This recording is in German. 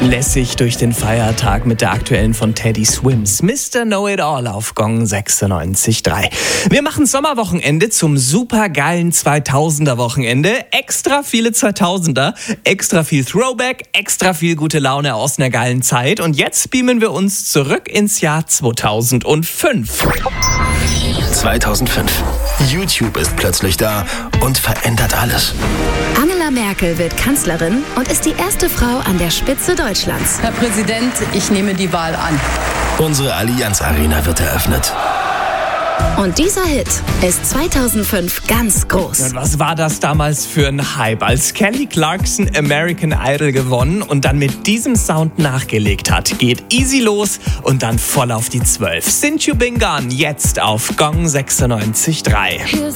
Lässig durch den Feiertag mit der aktuellen von Teddy Swims. Mr. Know-It-All auf Gong 96.3. Wir machen Sommerwochenende zum supergeilen 2000er-Wochenende. Extra viele 2000er, extra viel Throwback, extra viel gute Laune aus einer geilen Zeit. Und jetzt beamen wir uns zurück ins Jahr 2005. 2005. YouTube ist plötzlich da und verändert alles. Angela Merkel wird Kanzlerin und ist die erste Frau an der Spitze Deutschlands. Herr Präsident, ich nehme die Wahl an. Unsere Allianz Arena wird eröffnet. Und dieser Hit ist 2005 ganz groß. Und was war das damals für ein Hype, als Kelly Clarkson American Idol gewonnen und dann mit diesem Sound nachgelegt hat? Geht easy los und dann voll auf die 12. Since You Been Gone, jetzt auf Gong 96.3.